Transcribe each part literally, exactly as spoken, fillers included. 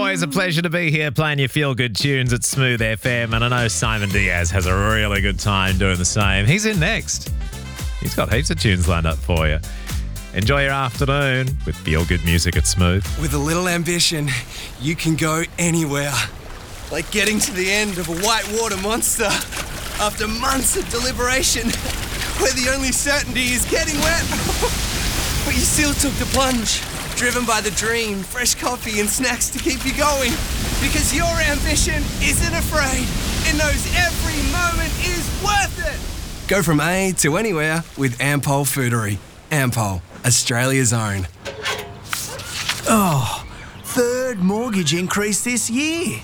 Always a pleasure to be here playing your feel-good tunes at Smooth F M, and I know Simon Diaz has a really good time doing the same. He's in next. He's got heaps of tunes lined up for you. Enjoy your afternoon with feel-good music at Smooth. With a little ambition, you can go anywhere. Like getting to the end of a whitewater monster after months of deliberation, where the only certainty is getting wet. But you still took the plunge, driven by the dream, fresh coffee and snacks to keep you going. Because your ambition isn't afraid. It knows every moment is worth it. Go from A to anywhere with Ampol Foodery. Ampol, Australia's own. Oh, third mortgage increase this year.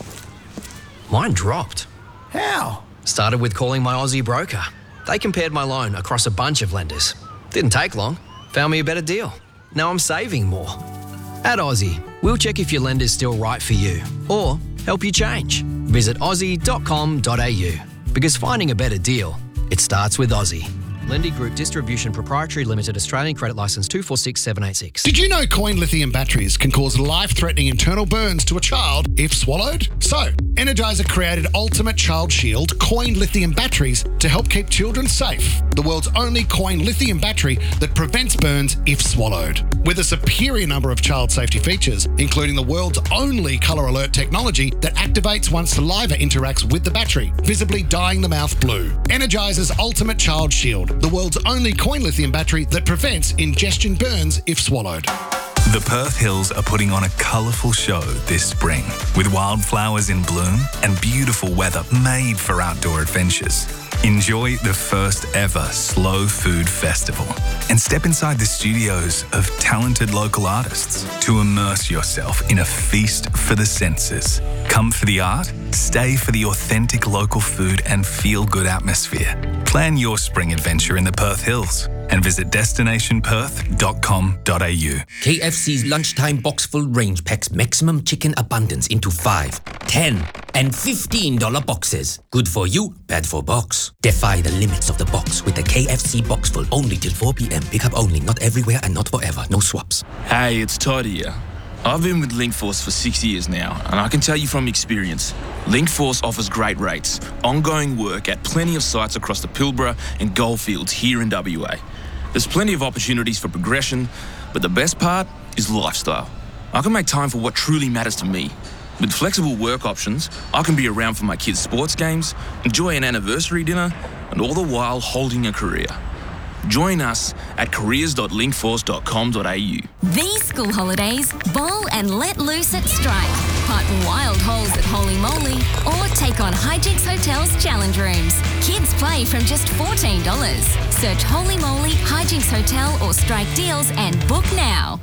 Mine dropped. How? Started with calling my Aussie broker. They compared my loan across a bunch of lenders. Didn't take long. Found me a better deal. Now I'm saving more. At Aussie, we'll check if your lender's still right for you or help you change. Visit aussie dot com dot a u because finding a better deal, it starts with Aussie. Lendy Group Distribution Proprietary Limited, Australian Credit Licence two four six seven eight six. Did you know coin lithium batteries can cause life-threatening internal burns to a child if swallowed? So, Energizer created Ultimate Child Shield coin lithium batteries to help keep children safe. The world's only coin lithium battery that prevents burns if swallowed. With a superior number of child safety features, including the world's only colour alert technology that activates once saliva interacts with the battery, visibly dyeing the mouth blue. Energizer's Ultimate Child Shield, the world's only coin lithium battery that prevents ingestion burns if swallowed. The Perth Hills are putting on a colourful show this spring with wildflowers in bloom and beautiful weather made for outdoor adventures. Enjoy the first ever Slow Food Festival and step inside the studios of talented local artists to immerse yourself in a feast for the senses. Come for the art, stay for the authentic local food and feel-good atmosphere. Plan your spring adventure in the Perth Hills and visit destination perth dot com dot a u. K F C's lunchtime box-full range packs maximum chicken abundance into five, ten, and fifteen dollar boxes. Good for you, bad for box. Defy the limits of the box with the K F C box-full only till four p.m. Pickup only, not everywhere and not forever. No swaps. Hey, it's Todd here. I've been with Linkforce for six years now, and I can tell you from experience, Linkforce offers great rates, ongoing work at plenty of sites across the Pilbara and Goldfields here in W A. There's plenty of opportunities for progression, but the best part is lifestyle. I can make time for what truly matters to me. With flexible work options, I can be around for my kids' sports games, enjoy an anniversary dinner, and all the while holding a career. Join us at careers dot linkforce dot com dot a u. These school holidays, bowl and let loose at Strike. Putt wild holes at Holy Moly or take on Hijinks Hotel's challenge rooms. Kids play from just fourteen dollars. Search Holy Moly, Hijinks Hotel or Strike Deals and book now.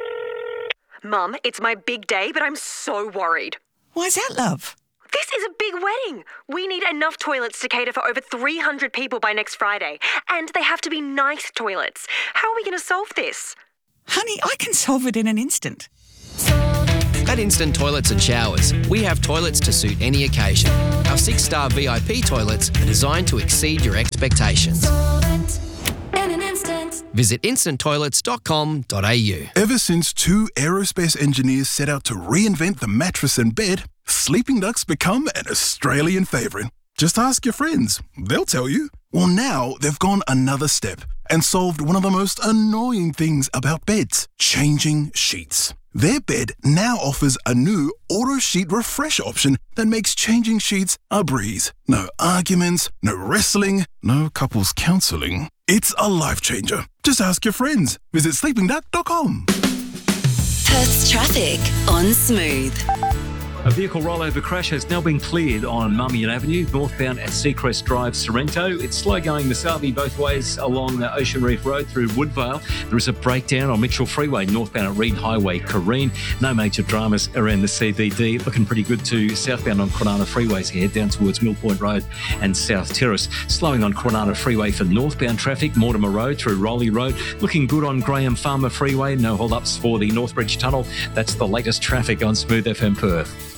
Mum, it's my big day, but I'm so worried. Why's that, love? This is a big wedding. We need enough toilets to cater for over three hundred people by next Friday. And they have to be nice toilets. How are we going to solve this? Honey, I can solve it in an instant. At Instant Toilets and Showers, we have toilets to suit any occasion. Our six-star V I P toilets are designed to exceed your expectations. Visit instant toilets dot com dot a u. Ever since two aerospace engineers set out to reinvent the mattress and bed, Sleeping Duck's become an Australian favourite. Just ask your friends. They'll tell you. Well, now they've gone another step and solved one of the most annoying things about beds, changing sheets. Their bed now offers a new auto sheet refresh option that makes changing sheets a breeze. No arguments, no wrestling, no couples counselling. It's a life changer. Just ask your friends. Visit sleeping duck dot com. Perth's traffic on Smooth. A vehicle rollover crash has now been cleared on Marmion Avenue, northbound at Seacrest Drive, Sorrento. It's slow going Masabi both ways along Ocean Reef Road through Woodvale. There is a breakdown on Mitchell Freeway, northbound at Reed Highway, Careen. No major dramas around the C B D. Looking pretty good too, southbound on Kwinana Freeways here, down towards Mill Point Road and South Terrace. Slowing on Kwinana Freeway for northbound traffic, Mortimer Road through Rowley Road. Looking good on Graham Farmer Freeway. No hold-ups for the Northbridge Tunnel. That's the latest traffic on Smooth F M Perth.